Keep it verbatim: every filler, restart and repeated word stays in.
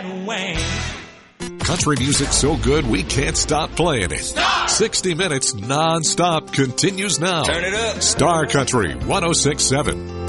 and wane. Country music so good we can't stop playing it. Stop! sixty minutes non-stop continues now. Turn it up. Star Country one oh six point seven.